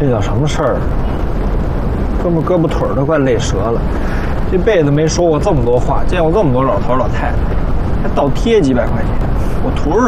这叫什么事儿？胳膊腿都快累折了，这辈子没说过这么多话，见过这么多老头老太太，还倒贴几百块钱，我图什